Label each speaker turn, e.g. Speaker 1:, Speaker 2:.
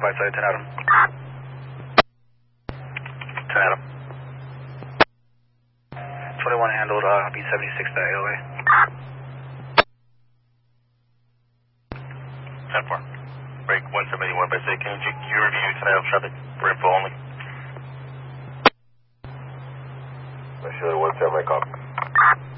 Speaker 1: by side, 10 Adam. 10 Adam. 21 handled, B76 to AOA.
Speaker 2: 10-4. Break 171 by side. Can you review 10 Adam traffic for info only?
Speaker 3: Chile 17, my copy.